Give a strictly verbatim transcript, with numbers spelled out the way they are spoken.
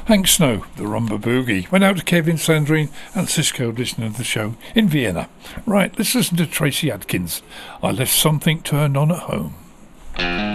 Hank Snow, the Rumba Boogie, went out to Kevin, Sandrine and Cisco listening to the show in Vienna. Right, let's listen to Tracy Adkins. I left something turned on at home.